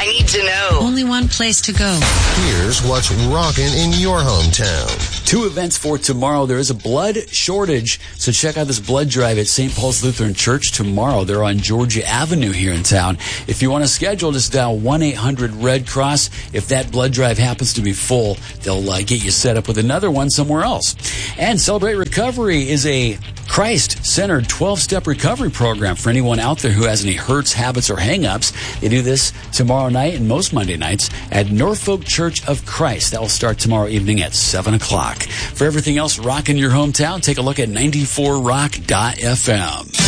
I need to know. Only one place to go. Here's what's rocking in your hometown. 2 events for tomorrow. There is a blood shortage, so check out this blood drive at St. Paul's Lutheran Church tomorrow. They're on Georgia Avenue here in town. If you want to schedule, just dial 1-800-RED CROSS. If that blood drive happens to be full, they'll get you set up with another one somewhere else. And Celebrate Recovery is a Christ-centered 12-step recovery program for anyone out there who has any hurts, habits, or hang-ups. They do this tomorrow night and most Monday nights at Norfolk Church of Christ. That will start tomorrow evening at 7 o'clock. For everything else rocking your hometown, take a look at 94rock.fm.